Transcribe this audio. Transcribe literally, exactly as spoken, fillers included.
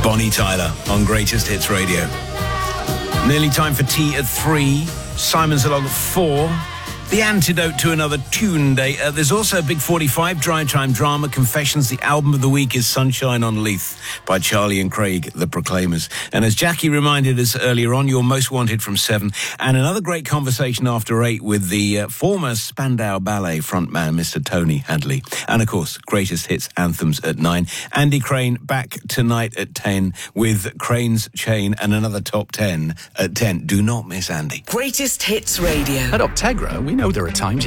Bonnie Tyler on Greatest Hits Radio. Nearly time for tea at three. Simon's along at four. The antidote to another tune day. Uh, there's also a big forty-five drive time drama, Confessions. The album of the week is Sunshine on Leith by Charlie and Craig, the Proclaimers. And as Jackie reminded us earlier on, you're most wanted from seven. And another great conversation after eight with the uh, former Spandau Ballet frontman, Mister Tony Hadley. And of course, Greatest Hits Anthems at nine. Andy Crane back tonight at ten with Crane's Chain and another top ten at ten. Do not miss Andy. Greatest Hits Radio. At Optegra, we know there are times